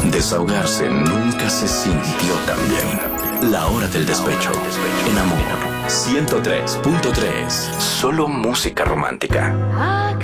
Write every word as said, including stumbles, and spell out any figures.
Desahogarse nunca se sintió tan bien. La hora del despecho. En Amor ciento tres punto tres. Solo música romántica.